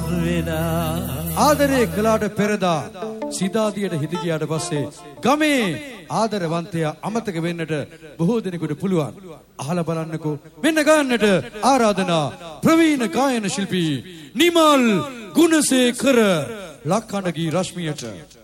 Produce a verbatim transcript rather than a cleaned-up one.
වෙලා ආදරේ කළාට පෙරදා සිතාදියට හිත ගියාට පස්සේ ගමේ ආදරවන්තයා අමතක වෙන්නට බොහෝ දිනෙකට පුළුවන්. අහලා බලන්නකෝ. මෙන්න ගන්නට ආරාධනා ප්‍රවීණ ගායන ශිල්පී නිමල් ගුණසේකර ලක්කණගී රශ්මියට.